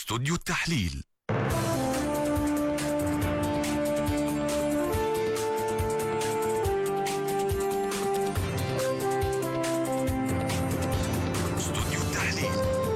استوديو التحليل. استوديو التحليل.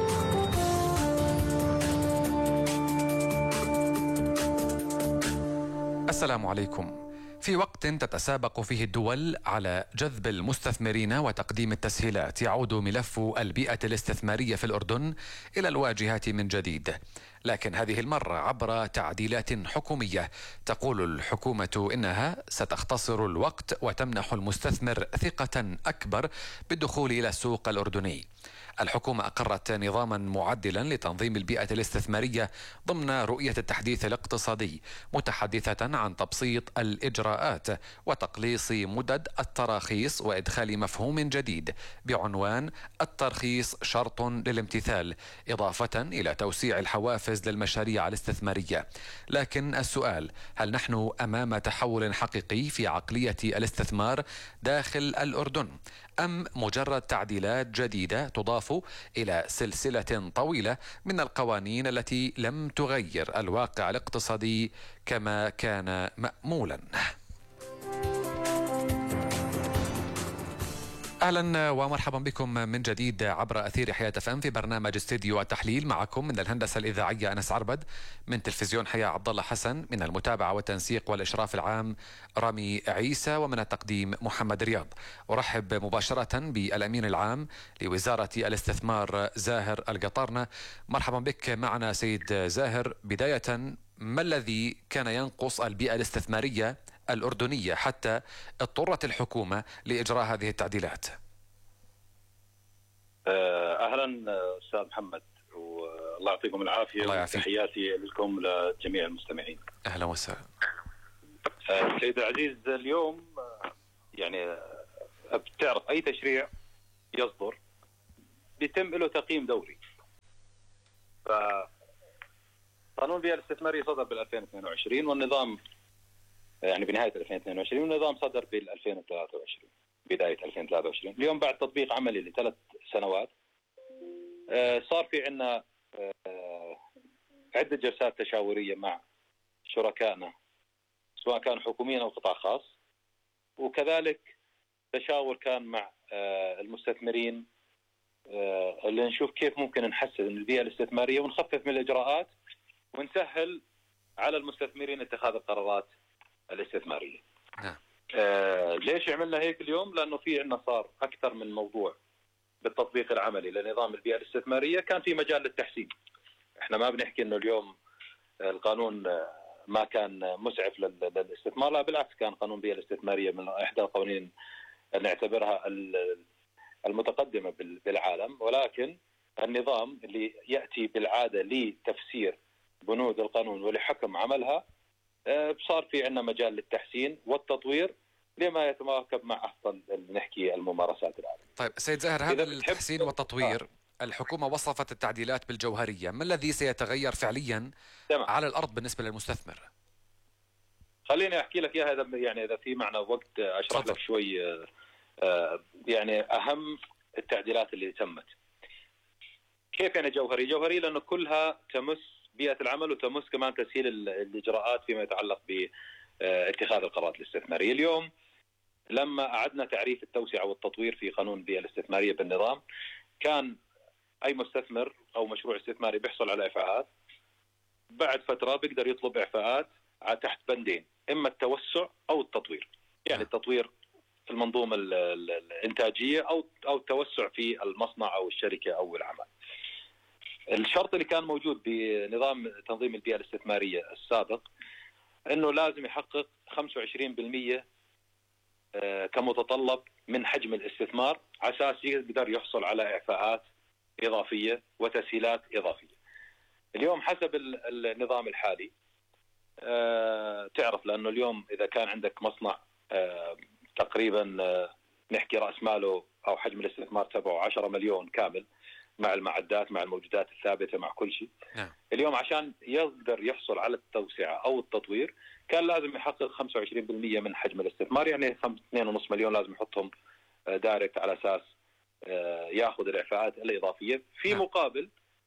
السلام عليكم. في وقت تتسابق فيه الدول على جذب المستثمرين وتقديم التسهيلات، يعود ملف البيئة الاستثمارية في الأردن إلى الواجهة من جديد، لكن هذه المرة عبر تعديلات حكومية. تقول الحكومة إنها ستختصر الوقت وتمنح المستثمر ثقة أكبر بالدخول إلى السوق الأردني. الحكومة أقرت نظاما معدلا لتنظيم البيئة الاستثمارية ضمن رؤية التحديث الاقتصادي، متحدثة عن تبسيط الإجراءات وتقليص مدد التراخيص وإدخال مفهوم جديد بعنوان الترخيص شرط للامتثال، إضافة إلى توسيع الحوافز للمشاريع الاستثمارية. لكن السؤال: هل نحن أمام تحول حقيقي في عقلية الاستثمار داخل الأردن، أم مجرد تعديلات جديدة تضاف إلى سلسلة طويلة من القوانين التي لم تغير الواقع الاقتصادي كما كان مأمولا؟ أهلا ومرحبا بكم من جديد عبر أثير حياة FM في برنامج استديو التحليل. معكم من الهندسة الإذاعية أنس عربد، من تلفزيون حياة عبد الله حسن، من المتابعة والتنسيق والإشراف العام رامي عيسى، ومن التقديم محمد رياض. أرحب مباشرة بالأمين العام لوزارة الاستثمار زاهر القطارنة. مرحبا بك معنا سيد زاهر. بداية، ما الذي كان ينقص البيئة الاستثمارية الأردنية حتى اضطرت الحكومة لإجراء هذه التعديلات؟ أهلا أستاذ محمد، والله يعطيكم العافية، وتحياتي لكم لجميع المستمعين. أهلا وسهلا. سيد العزيز، اليوم يعني بتعرف أي تشريع يصدر بيتم له تقييم دوري. فقانون البيئة الاستثمارية صدر بال 2022 والنظام يعني بنهاية 2022، والنظام صدر بال 2023 بداية 2023. اليوم بعد تطبيق عملي ل3 سنوات صار في عندنا عدة جلسات تشاورية مع شركائنا سواء كانوا حكوميين أو قطاع خاص، وكذلك تشاور كان مع المستثمرين اللي نشوف كيف ممكن نحسن البيئة الاستثمارية ونخفف من الإجراءات ونسهل على المستثمرين اتخاذ القرارات الاستثمارية. نعم. ليش عملنا هيك اليوم؟ لأنه في عندنا صار أكثر من موضوع بالتطبيق العملي لنظام البيئة الاستثمارية كان في مجال للتحسين. احنا ما بنحكي انه اليوم القانون ما كان مسعف للاستثمار، لا بالعكس، كان قانون البيئة الاستثمارية من احدى القوانين نعتبرها المتقدمة بالعالم، ولكن النظام اللي يأتي بالعادة لتفسير بنود القانون ولحكم عملها صار في عندنا مجال للتحسين والتطوير لما يتواكب مع أفضل نحكي الممارسات العالمية. طيب سيد زاهر، هذا التحسين والتطوير الحكومة وصفت التعديلات بالجوهرية، ما الذي سيتغير فعليا على الأرض بالنسبة للمستثمر؟ خليني أحكي لك إياها إذا في معنا وقت أشرح لك شوي يعني أهم التعديلات اللي تمت. كيف يعني جوهري؟ جوهري لأنه كلها تمس بيئة العمل وتمس كمان تسهيل الإجراءات فيما يتعلق باتخاذ القرارات الاستثمارية. اليوم لما أعدنا تعريف التوسعة والتطوير في قانون البيئة الاستثمارية بالنظام، كان أي مستثمر أو مشروع استثماري بيحصل على إعفاءات، بعد فترة بيقدر يطلب إعفاءات تحت بندين، إما التوسع أو التطوير. يعني التطوير في المنظومة الإنتاجية أو التوسع في المصنع أو الشركة أو العمل. الشرط اللي كان موجود بنظام تنظيم البيئة الاستثمارية السابق أنه لازم يحقق 25% كمتطلب من حجم الاستثمار على أساس يقدر يحصل على إعفاءات إضافية وتسهيلات إضافية. اليوم حسب النظام الحالي تعرف، لأنه اليوم إذا كان عندك مصنع تقريبا نحكي رأس ماله أو حجم الاستثمار تبعه 10 مليون كامل مع المعدات مع الموجودات الثابتة مع كل شيء. اليوم عشان يقدر يحصل على التوسعة أو التطوير كان لازم يحقق 25% من حجم الاستثمار، يعني 2.5 مليون لازم يحطهم دايركت على أساس يأخذ الإعفاءات الإضافية، في مقابل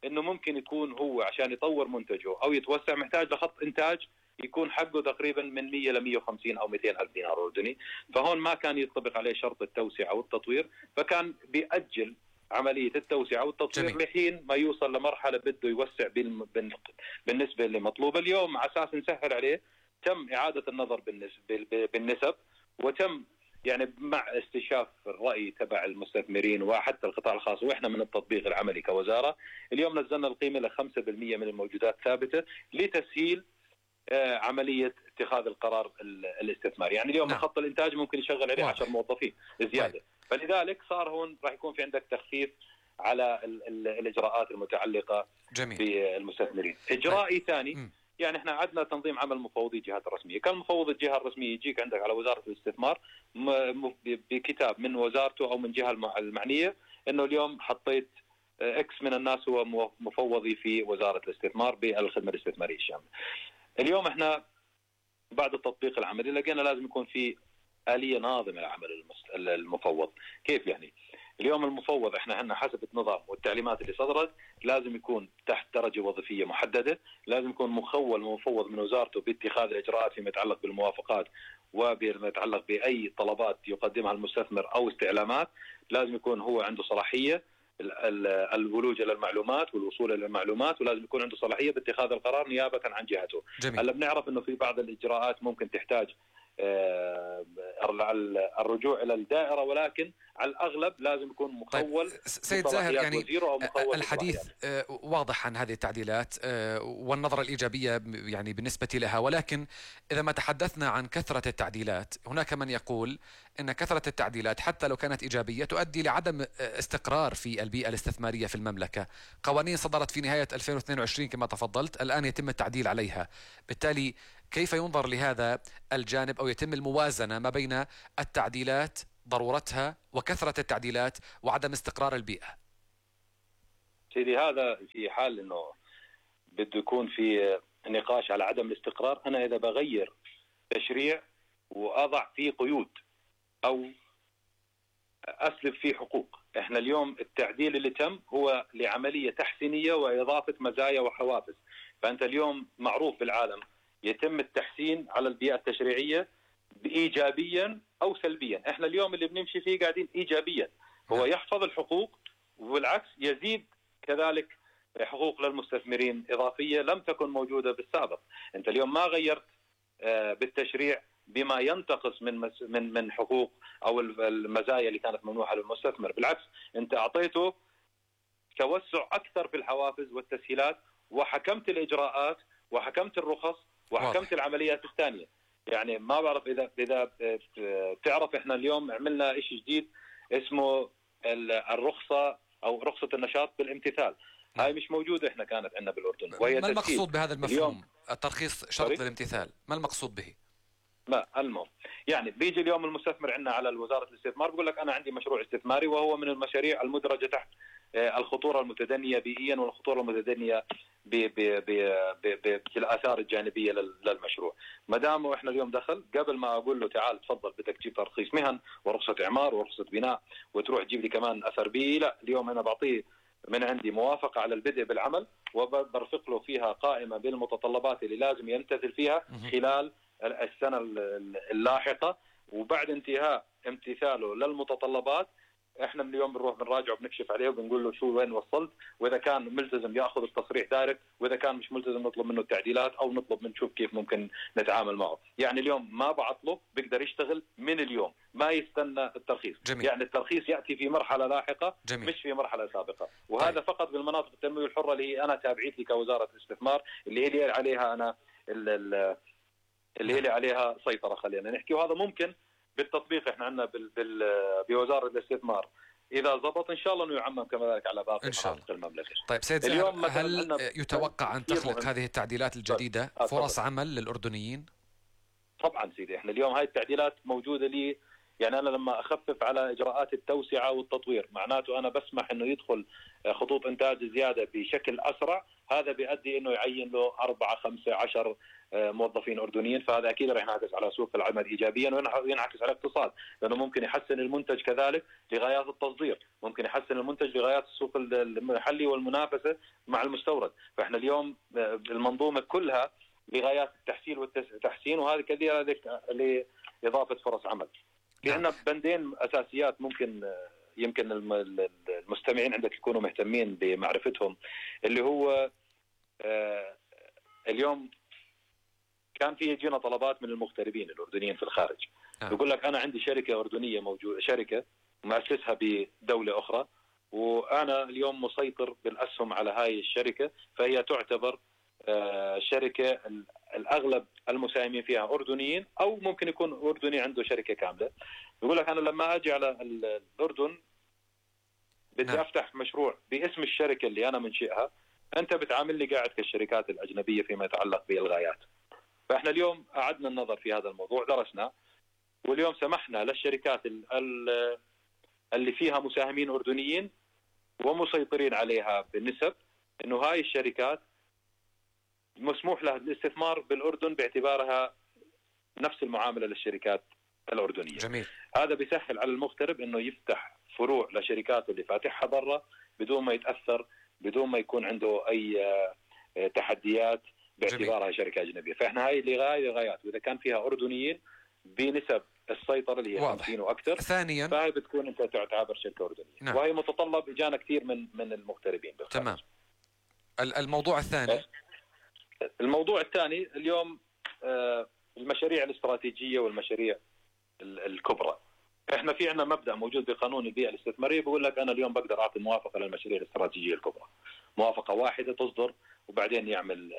انه ممكن يكون هو عشان يطور منتجه او يتوسع محتاج لخط انتاج يكون حقه تقريبا من 100 ل 150 او 200 الف دينار اردني، فهون ما كان ينطبق عليه شرط التوسعه والتطوير، فكان بيأجل عمليه التوسعه والتطوير لحين ما يوصل لمرحله بده يوسع بالنسبه اللي مطلوب. اليوم على اساس نسهل عليه تم اعاده النظر بالنسب، وتم يعني مع استشاف الرأي تبع المستثمرين وحتى القطاع الخاص، وإحنا من التطبيق العملي كوزارة اليوم نزلنا القيمة ل 5% من الموجودات ثابتة لتسهيل عملية اتخاذ القرار الاستثماري. يعني اليوم خط الإنتاج ممكن يشغل عليه 10 موظفين زيادة، فلذلك صار هون راح يكون في عندك تخفيف على الإجراءات المتعلقة بالمستثمرين. إجراء ثاني يعني احنا عندنا تنظيم عمل مفوضي الجهات الرسميه، كان مفوض الجهه الرسميه يجيك عندك على وزاره الاستثمار بكتاب من وزارته او من جهه المعنيه انه اليوم حطيت اكس من الناس هو مفوضي في وزاره الاستثمار بالخدمه الاستثماريه الشامله. اليوم احنا بعد التطبيق العملي لقينا لازم يكون في آلية ناظمة لعمل المفوض. كيف يعني؟ اليوم المفوض احنا حسب النظام والتعليمات اللي صدرت لازم يكون تحت درجة وظيفية محددة، لازم يكون مخول ومفوض من وزارته باتخاذ الإجراءات فيما يتعلق بالموافقات وبما يتعلق بأي طلبات يقدمها المستثمر أو استعلامات، لازم يكون هو عنده صلاحية الولوج الى المعلومات والوصول الى المعلومات، ولازم يكون عنده صلاحيه باتخاذ القرار نيابه عن جهته. هلا بنعرف انه في بعض الاجراءات ممكن تحتاج الرجوع الى الدائره، ولكن على الاغلب لازم يكون مخول. طيب سيد زاهر، يعني الحديث واضح عن هذه التعديلات والنظره الايجابيه يعني بالنسبه لها، ولكن اذا ما تحدثنا عن كثره التعديلات، هناك من يقول ان كثره التعديلات حتى لو كانت ايجابيه تؤدي لعدم استقرار في البيئه الاستثماريه في المملكه. قوانين صدرت في نهايه 2022 كما تفضلت، الان يتم التعديل عليها، بالتالي كيف ينظر لهذا الجانب أو يتم الموازنة ما بين التعديلات ضرورتها وكثرة التعديلات وعدم استقرار البيئة؟ سيدي هذا في حال أنه بده يكون في نقاش على عدم الاستقرار. أنا إذا بغير تشريع وأضع فيه قيود أو أسلب فيه حقوق، إحنا اليوم التعديل اللي تم هو لعملية تحسينية وإضافة مزايا وحوافز. فأنت اليوم معروف بالعالم يتم التحسين على البيئة التشريعية إيجابيا أو سلبيا. إحنا اليوم اللي بنمشي فيه قاعدين إيجابيا، هو يحفظ الحقوق وبالعكس يزيد كذلك حقوق للمستثمرين إضافية لم تكن موجودة بالسابق. أنت اليوم ما غيرت بالتشريع بما ينتقص من حقوق أو المزايا اللي كانت ممنوحة للمستثمر، بالعكس أنت أعطيته توسع أكثر في الحوافز والتسهيلات، وحكمت الإجراءات وحكمت الرخص وحكمت العمليات الثانية. يعني ما بعرف إذا تعرف إحنا اليوم عملنا إشي جديد اسمه الرخصة أو رخصة النشاط بالامتثال. هاي مش موجودة إحنا كانت عندنا بالأردن. وهي ما المقصود بهذا المفهوم الترخيص شرط للامتثال؟ ما المقصود به؟ ما المهم يعني بيجي اليوم المستثمر عندنا على وزارة الاستثمار بيقول لك أنا عندي مشروع استثماري وهو من المشاريع المدرجة تحت الخطورة المتدنية بيئيا والخطورة المتدنية بالآثار الجانبية للمشروع. ما دام احنا اليوم دخل قبل ما اقول له تعال تفضل بدك تجيب ترخيص مهن ورخصة اعمار ورخصة بناء وتروح تجيب لي كمان اثر بيئي، لا اليوم انا بعطيه من عندي موافقة على البدء بالعمل وبرفق له فيها قائمة بالمتطلبات اللي لازم يمتثل فيها خلال السنة اللاحقة، وبعد انتهاء امتثاله للمتطلبات احنا من اليوم بنروح بنراجعه وبنكشف عليه وبنقول له شو وين وصلت، واذا كان ملتزم ياخذ التصريح دايركت، واذا كان مش ملتزم نطلب منه التعديلات او نطلب من نشوف كيف ممكن نتعامل معه. يعني اليوم ما بعطله بيقدر يشتغل من اليوم، ما يستنى الترخيص. جميل. يعني الترخيص ياتي في مرحله لاحقه. جميل. مش في مرحله سابقه، وهذا طيب. فقط بالمناطق التنميه الحره اللي انا تابعيت لي كوزاره الاستثمار اللي لي عليها انا اللي لي عليها سيطره خلينا نحكي، وهذا ممكن بالتطبيق احنا عندنا بوزاره الاستثمار اذا ضبط ان شاء الله انه يعمم كما ذلك على باقي مناطق المملكه. طيب سيد زاهر، هل يتوقع ان تخلق هذه التعديلات الجديده فرص عمل للاردنيين؟ طبعا سيدي، احنا اليوم هاي التعديلات موجوده يعني أنا لما أخفف على إجراءات التوسعة والتطوير معناته أنا بسمح أنه يدخل خطوط إنتاج زيادة بشكل أسرع، هذا بيؤدي أنه يعين له 4 5 10 موظفين أردنيين، فهذا أكيد رح ينعكس على سوق العمل إيجابيا وينعكس على الاقتصاد، لأنه ممكن يحسن المنتج كذلك لغايات التصدير، ممكن يحسن المنتج لغايات السوق المحلي والمنافسة مع المستورد. فإحنا اليوم المنظومة كلها لغايات التحسين وهذه كثيرة لإضافة فرص عمل. في عندنا بندين أساسيات يمكن المستمعين عندك يكونوا مهتمين بمعرفتهم، اللي هو اليوم كان في يجينا طلبات من المغتربين الأردنيين في الخارج، يقول لك أنا عندي شركة أردنية موجودة، شركة مؤسسها بدولة أخرى، وأنا اليوم مسيطر بالأسهم على هاي الشركة، فهي تعتبر شركة الأغلب المساهمين فيها أردنيين، أو ممكن يكون أردني عنده شركة كاملة. يقول لك أنا لما أجي على الأردن بدي أفتح مشروع باسم الشركة اللي أنا منشئها، أنت بتعاملني قاعد كالشركات الأجنبية فيما يتعلق بالغايات. فإحنا اليوم أعدنا النظر في هذا الموضوع، درسنا، واليوم سمحنا للشركات اللي فيها مساهمين أردنيين ومسيطرين عليها بالنسب، إنه هاي الشركات مسموح لها الاستثمار بالأردن باعتبارها نفس المعاملة للشركات الأردنية. جميل. هذا بيسهل على المغترب إنه يفتح فروع لشركاته اللي فاتحها برا بدون ما يتأثر، بدون ما يكون عنده أي تحديات باعتبارها شركة أجنبية. فإحنا هاي لغايات، وإذا كان فيها أردنيين بنسب السيطرة اللي هي 50 وأكثر، ثانيا فهي بتكون أنت تعتبر شركة أردنية. نعم. وهي متطلب إجانا كثير من المغتربين بالخارج. تمام. الموضوع الثاني، الموضوع الثاني اليوم المشاريع الاستراتيجية والمشاريع الكبرى. احنا في عندنا مبدأ موجود بقانون البيئة الاستثمارية بيقول لك أنا اليوم بقدر أعطي موافقة للمشاريع الاستراتيجية الكبرى، موافقة واحدة تصدر وبعدين يعمل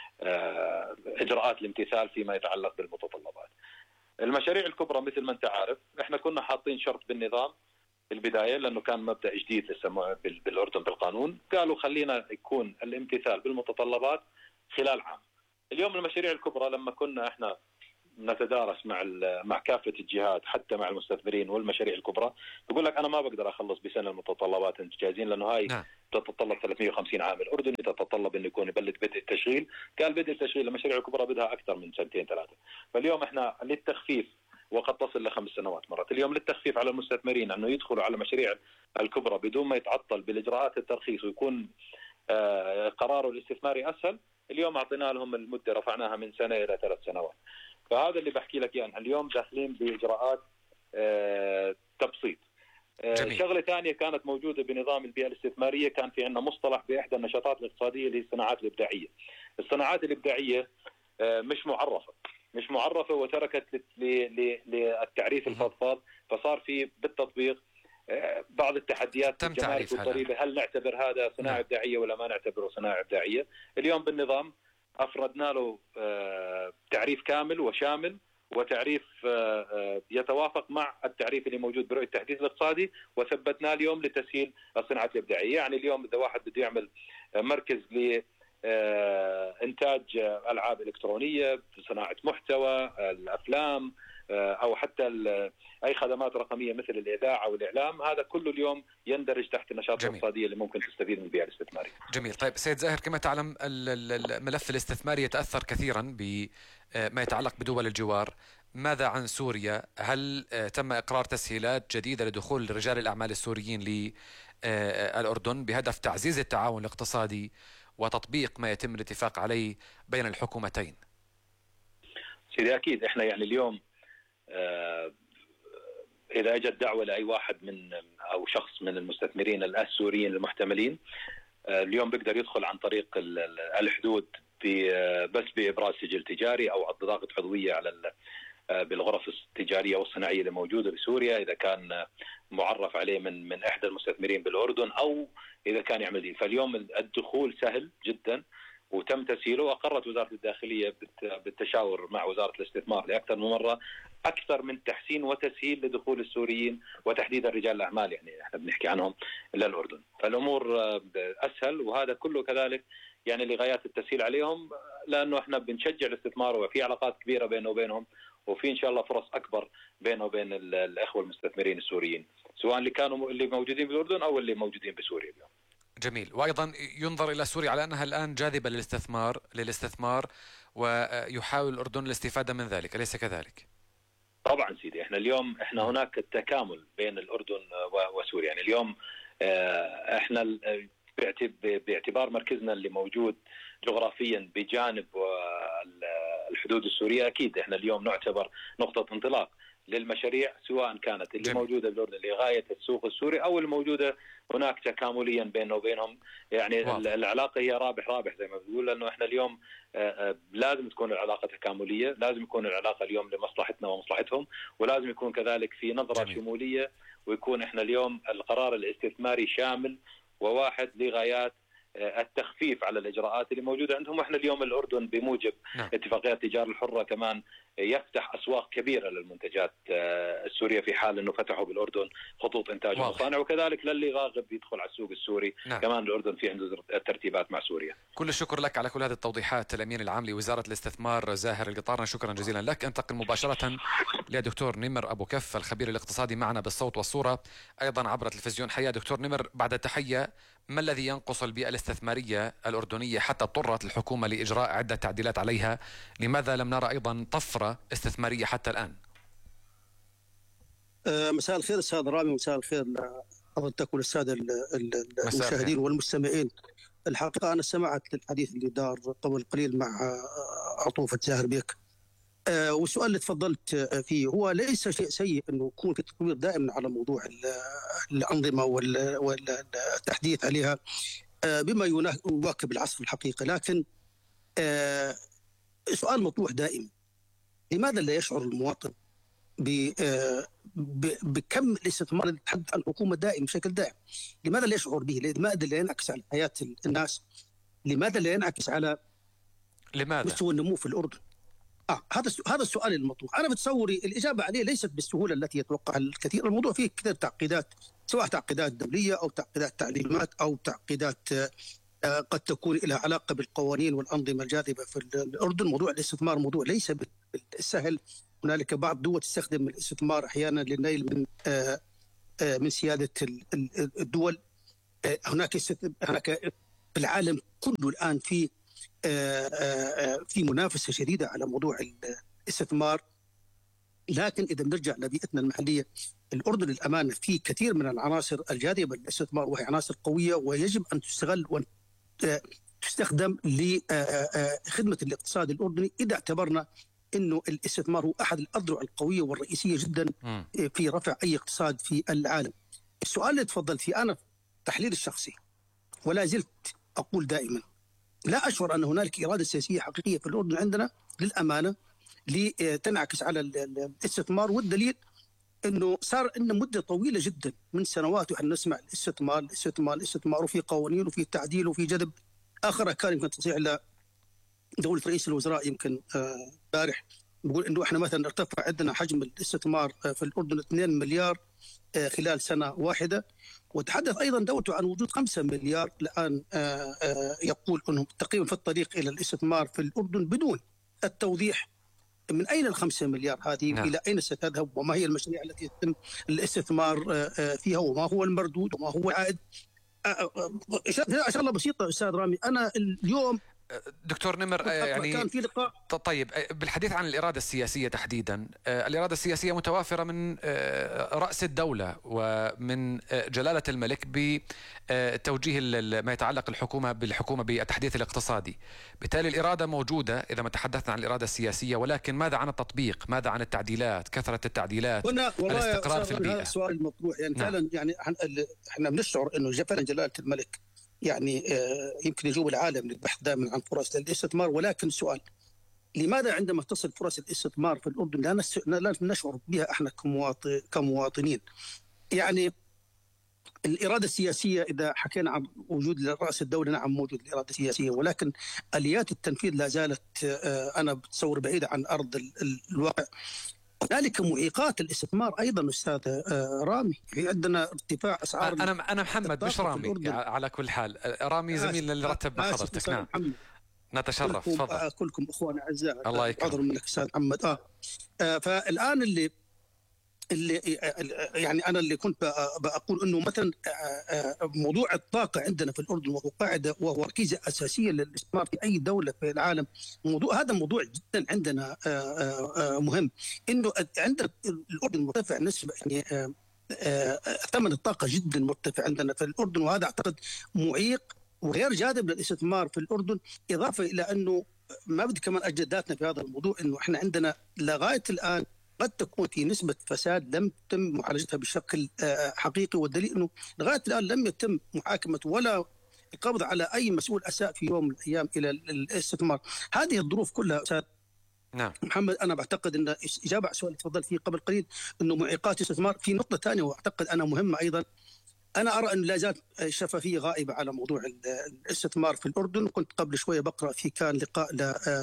إجراءات الامتثال فيما يتعلق بالمتطلبات. المشاريع الكبرى مثل ما أنت عارف احنا كنا حاطين شرط بالنظام البداية، لأنه كان مبدأ جديد لسه بالأردن بالقانون، قالوا خلينا يكون الامتثال بالمتطلبات خلال عام. اليوم المشاريع الكبرى لما كنا احنا نتدارس مع كافة الجهات حتى مع المستثمرين والمشاريع الكبرى، بيقول لك أنا ما بقدر أخلص بسنة المتطلبات أنت جاهزين، لأنه هاي تتطلب 350 عامل أردني، تتطلب أن يكون يبلد بدء التشغيل. قال بدء التشغيل المشاريع الكبرى بدها أكثر من 2 3. فاليوم احنا للتخفيف، وقد تصل ل5 سنوات مرات، اليوم للتخفيف على المستثمرين أنه يدخلوا على مشاريع الكبرى بدون ما يتعطل بالإجراءات الترخيص ويكون قراره الاستثماري أسهل، اليوم أعطينا لهم المدة رفعناها من 1 إلى 3 سنوات. فهذا اللي بحكي لك يعني اليوم داخلين بإجراءات تبسيط. شغلة ثانية كانت موجودة بنظام البيئة الاستثمارية، كان في عندنا مصطلح بإحدى النشاطات الاقتصادية اللي هي الصناعات الإبداعية. الصناعات الإبداعية مش معرفة وتركت للتعريف الفضفاض، فصار في بالتطبيق بعض التحديات تم تعريف والضريبة، هل نعتبر هذا صناعة إبداعية ولا ما نعتبره صناعة إبداعية. اليوم بالنظام أفردنا له تعريف كامل وشامل، وتعريف يتوافق مع التعريف اللي موجود برؤية التحديث الاقتصادي، وثبتناه اليوم لتسهيل الصناعات الإبداعية. يعني اليوم إذا واحد بده يعمل مركز لإنتاج ألعاب إلكترونية، صناعة محتوى، الأفلام، أو حتى أي خدمات رقمية مثل الإذاعة والإعلام، هذا كله اليوم يندرج تحت النشاط الاقتصادي اللي ممكن تستفيد من البيئة الاستثمارية. جميل. طيب سيد زاهر، كما تعلم الملف الاستثماري يتأثر كثيرا بما يتعلق بدول الجوار. ماذا عن سوريا؟ هل تم إقرار تسهيلات جديدة لدخول رجال الأعمال السوريين للأردن بهدف تعزيز التعاون الاقتصادي وتطبيق ما يتم الاتفاق عليه بين الحكومتين؟ سيدي أكيد إحنا يعني اليوم إذا أجت دعوة لأي واحد أو شخص من المستثمرين السوريين المحتملين، اليوم بيقدر يدخل عن طريق الحدود بس بإبراز سجل تجاري أو ضغط عضوية على بالغرف التجارية والصناعية اللي موجودة بسوريا، إذا كان معرف عليه من إحدى المستثمرين بالأردن، أو إذا كان يعمل دين. فاليوم الدخول سهل جدا وتم تسهيله، وأقرت وزارة الداخلية بالتشاور مع وزارة الاستثمار لأكثر من مرة أكثر من تحسين وتسهيل لدخول السوريين وتحديدا رجال الأعمال، يعني احنا بنحكي عنهم للأردن. فالأمور أسهل، وهذا كله كذلك يعني لغايات التسهيل عليهم، لأنه احنا بنشجع الاستثمار وفي علاقات كبيرة بيننا وبينهم، وفي إن شاء الله فرص أكبر بينه وبين الأخوة المستثمرين السوريين، سواء اللي موجودين بالأردن أو اللي موجودين بسوريا اليوم. جميل. وأيضا ينظر إلى سوريا على أنها الآن جاذبة للاستثمار ويحاول الأردن الاستفادة من ذلك، أليس كذلك؟ طبعا سيدي، احنا هناك تكامل بين الأردن وسوريا. يعني اليوم احنا باعتبار مركزنا اللي موجود جغرافيا بجانب الحدود السورية، أكيد احنا اليوم نعتبر نقطة انطلاق للمشاريع، سواء كانت اللي موجودة بالأردن لغاية السوق السوري أو الموجودة هناك تكامليا بيننا وبينهم. يعني العلاقة هي رابح زي ما بنقول، لأنه احنا اليوم لازم تكون العلاقة تكاملية، لازم يكون العلاقة اليوم لمصلحتنا ومصلحتهم، ولازم يكون كذلك في نظرة شمولية، ويكون احنا اليوم القرار الاستثماري شامل وواحد لغايات التخفيف على الإجراءات اللي موجودة عندهم. واحنا اليوم الأردن بموجب اتفاقيات التجارة الحرة كمان يفتح أسواق كبيرة للمنتجات السورية في حال أنه فتحوا بالأردن خطوط إنتاج ومصانع، وكذلك للي راغب يدخل على السوق السوري. كمان الأردن في عنده ترتيبات مع سوريا. كل الشكر لك على كل هذه التوضيحات. الأمين العام لوزارة الاستثمار زاهر القطارنة، شكرا جزيلا لك. انتقل مباشرة لدكتور نمر أبو كف الخبير الاقتصادي معنا بالصوت والصورة أيضا عبر تلفزيون حياة. دكتور نمر، بعد التحية، ما الذي ينقص البيئة الاستثمارية الأردنية حتى اضطرت الحكومة لإجراء عدة تعديلات عليها؟ لماذا لم نرى أيضا طفرة استثمارية حتى الآن؟ مساء الخير أستاذ رامي، مساء الخير لحضرتك والسادة المشاهدين والمستمعين. الحقيقة أنا سمعت الحديث اللي دار قبل قليل مع عطوفة زاهر بيك، والسؤال اللي تفضلت فيه هو ليس شيء سيء أنه يكون في تطوير دائما على موضوع الأنظمة والتحديث عليها بما يواكب العصر الحقيقي، لكن سؤال مطروح دائما: لماذا لا يشعر المواطن بكم الاستثمار اللي تحدث عن الحكومة دائما بشكل دائم؟ لماذا لا يشعر به؟ لماذا لا ينعكس على حياة الناس؟ لماذا لا ينعكس على مستوى النمو في الأردن؟ هذا السؤال المطروح. أنا بتصوري الإجابة عليه ليست بالسهولة التي يتوقعها الكثير. الموضوع فيه كثير تعقيدات، سواء تعقيدات دولية أو تعقيدات تعليمات أو تعقيدات قد تكون لها علاقة بالقوانين والأنظمة الجاذبة في الأردن. موضوع الاستثمار موضوع ليس بالسهل. هنالك بعض الدول تستخدم الاستثمار أحيانا للنيل من سيادة الدول. هناك في العالم كله الآن في منافسة شديدة على موضوع الاستثمار. لكن إذا بنرجع لبيئتنا المحلية، الأردن للأمانة في كثير من العناصر الجاذبة للاستثمار، وهي عناصر قوية ويجب أن تستغل وتستخدم لخدمة الاقتصاد الأردني، إذا اعتبرنا إنه الاستثمار هو أحد الأذرع القوية والرئيسية جدا في رفع أي اقتصاد في العالم. السؤال اللي تفضلت فيه، أنا تحليل الشخصي ولا زلت أقول دائما لا أشعر أن هنالك إرادة سياسية حقيقية في الأردن عندنا للأمانة لتنعكس على الاستثمار. والدليل أنه صار إنه مدة طويلة جدا من سنوات ونحن نسمع الاستثمار وفي قوانين وفي تعديل وفي جذب. آخر كان يمكن تصريح دولة رئيس الوزراء يمكن بارح بيقول إنه إحنا مثلا ارتفع عندنا حجم الاستثمار في الأردن 2 مليار خلال سنة واحدة، وتحدث أيضا دولته عن وجود 5 مليار الآن. يقول أنهم تقريبا في الطريق إلى الاستثمار في الأردن بدون التوضيح من أين ال5 مليار هذه إلى أين ستذهب، وما هي المشاريع التي يتم الاستثمار فيها، وما هو المردود وما هو العائد. إن شاء الله بسيطة أستاذ رامي. أنا اليوم دكتور نمر يعني كان في لقاء. طيب، بالحديث عن الإرادة السياسية تحديدا، الإرادة السياسية متوافرة من رأس الدولة ومن جلالة الملك بتوجيه ما يتعلق بالحكومة بالتحديث الاقتصادي. بالتالي الإرادة موجودة إذا ما تحدثنا عن الإرادة السياسية، ولكن ماذا عن التطبيق؟ ماذا عن التعديلات؟ كثرة التعديلات؟ الاستقرار في البيئة؟ هذا السؤال المطروح يعني فعلا. يعني احنا بنشعر انه فعلا جلالة الملك يعني يمكن يجوب العالم للبحث دائما عن فرص الاستثمار، ولكن السؤال: لماذا عندما تصل فرص الاستثمار في الأردن لا نشعر بها احنا كمواطنين؟ يعني الإرادة السياسية، إذا حكينا عن وجود رأس الدولة، نعم موجود الإرادة السياسية، ولكن آليات التنفيذ لا زالت أنا بتصور بعيدة عن أرض الواقع. هنالك معيقات الاستثمار أيضا أستاذ رامي. في عندنا ارتفاع أسعار. أنا محمد مش رامي على كل حال. رامي زميلنا اللي رتب مع حضرتك. نعم نتشرف. تفضل. كلكم اخوان اعزاء. الله يكرمك. عذر منك استاذ محمد. فالان اللي يعني انا اللي كنت بقول انه مثلا موضوع الطاقه عندنا في الاردن وهو قاعده وهو ركيزه اساسيه للاستثمار في اي دوله في العالم. هذا موضوع جدا عندنا مهم، انه عندنا الاردن مرتفع نسبه يعني ثمن الطاقه جدا مرتفع عندنا في الاردن، وهذا اعتقد معيق وغير جاذب للاستثمار في الاردن، اضافه الى انه ما بدي كمان اجدادنا في هذا الموضوع انه احنا عندنا لغايه الان قد تكون في نسبة فساد لم تتم معالجتها بشكل حقيقي، والدليل أنه لغاية الآن لم يتم محاكمة ولا القبض على أي مسؤول أساء في يوم من الأيام إلى الاستثمار. هذه الظروف كلها أستاذ نعم محمد، أنا بعتقد أن إجابة على السؤال اللي تفضلت فيه قبل قليل أنه معيقات الاستثمار، في نقطة ثانية وأعتقد أنا مهمة أيضا. أنا أرى أن لا زالت الشفافية غائبة على موضوع الاستثمار في الأردن. كنت قبل شوية بقرأ في كان لقاء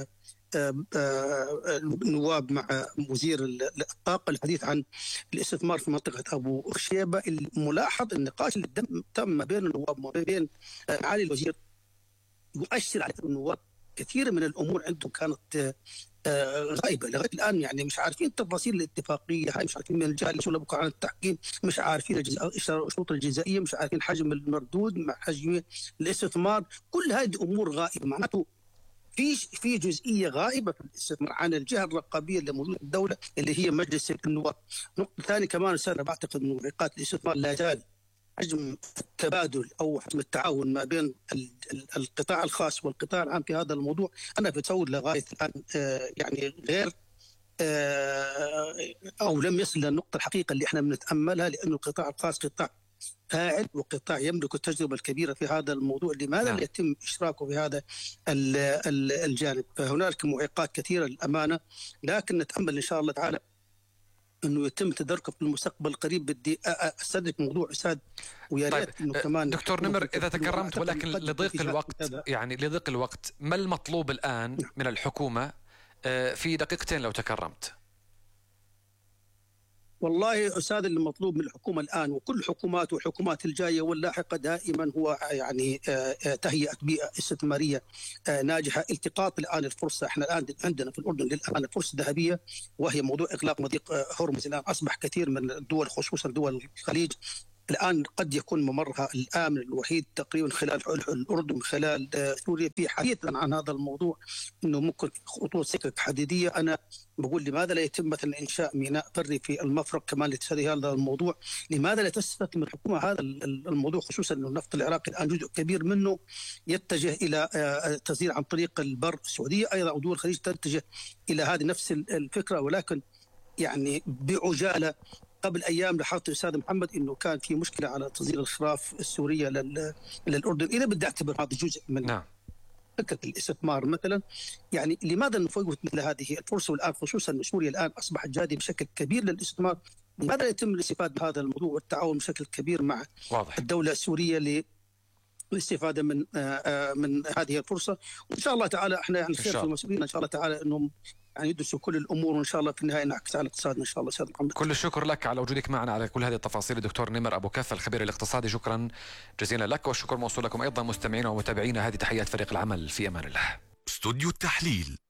النواب مع وزير الطاقة الحديث عن الاستثمار في منطقة أبو شيبة. الملاحظ النقاش اللي تم ما بين النواب وما بين معالي الوزير يؤشر على أن النواب كثير من الأمور عندهم كانت غائبة لغاية الآن، يعني مش عارفين تفاصيل الاتفاقية هاي، مش عارفين من الجهة المسؤولة بكرة عن التحكيم، مش عارفين الشروط الجزائية، مش عارفين حجم المردود مع حجم الاستثمار. كل هذه الأمور غائبة، معناته في جزئيه غائبه في الاستثمار عن الجهه الرقابيه اللي موجوده في الدوله اللي هي مجلس النواب. نقطه ثانيه كمان استاذ، بعتقد انه معيقات الاستثمار لا زال حجم التبادل او حجم التعاون ما بين القطاع الخاص والقطاع العام في هذا الموضوع. انا بتصور لغايه الان يعني غير او لم يصل للنقطه الحقيقه اللي احنا بنتاملها، لانه القطاع الخاص قطاع فاعل وقطاع يملك التجربة الكبيرة في هذا الموضوع. لماذا لا يتم إشراكه في هذا الجانب؟ فهنالك معيقات كثيرة للأمانة، لكن نتأمل إن شاء الله تعالى أنه يتم تداركه في المستقبل القريب. بدي أستدرك موضوع أستاذ ويا ريت إنه كمان دكتور نمر إذا تكرمت، ولكن لضيق الوقت يعني لضيق الوقت، ما المطلوب الآن من الحكومة في دقيقتين لو تكرمت؟ والله أستاذ، المطلوب من الحكومة الآن وكل الحكومات والحكومات الجاية واللاحقة دائما هو يعني تهيئة بيئة استثمارية ناجحة، التقاط الآن الفرصة. احنا الآن عندنا في الأردن للأمانة فرصة ذهبية، وهي موضوع إغلاق مضيق هرمز. الآن أصبح كثير من الدول خصوصا دول الخليج الآن قد يكون ممرها الآمن الوحيد تقريبا خلال الأردن، خلال سوريا. في حديث عن هذا الموضوع أنه ممكن خطوط سكك حديدية. أنا بقول لماذا لا يتم مثلا إنشاء ميناء بري في المفرق كمان لتسهيل هذا الموضوع؟ لماذا لا تستثمر الحكومة هذا الموضوع، خصوصا أنه النفط العراقي الآن جزء كبير منه يتجه إلى تصدير عن طريق البر. السعودية أيضا ودول الخليج تتجه إلى هذه نفس الفكرة، ولكن يعني بعجالة. قبل أيام لاحظت أستاذ محمد أنه كان في مشكلة على تصدير الخراف السورية للأردن. إذا بدي أعتبر هذا جزء من فكرة الاستثمار مثلا، يعني لماذا نفوت مثل هذه الفرصة؟ والآن خصوصا أن سوريا الآن أصبحت جاذبة بشكل كبير للاستثمار، لماذا لا يتم الاستفادة بهذا الموضوع والتعاون بشكل كبير مع الدولة السورية للاستفادة من هذه الفرصة؟ وإن شاء الله تعالى احنا يعني خير في المسؤولين إن شاء الله تعالى أنهم يعني يدرسوا كل الامور، وان شاء الله في النهايه نعكس على اقتصادنا ان شاء الله. استاذ محمد، كل الشكر لك على وجودك معنا على كل هذه التفاصيل. الدكتور نمر ابو كف الخبير الاقتصادي، شكرا جزيلا لك، والشكر موصول لكم ايضا مستمعينا ومتابعينا. هذه تحيات فريق العمل، في امان الله. استوديو التحليل.